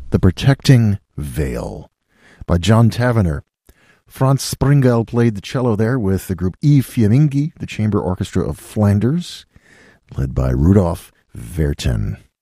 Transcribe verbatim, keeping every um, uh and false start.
The Protecting Veil by John Tavener. Franz Springel played the cello there with the group I Fiammingi, the chamber orchestra of Flanders, led by Rudolf Vertin.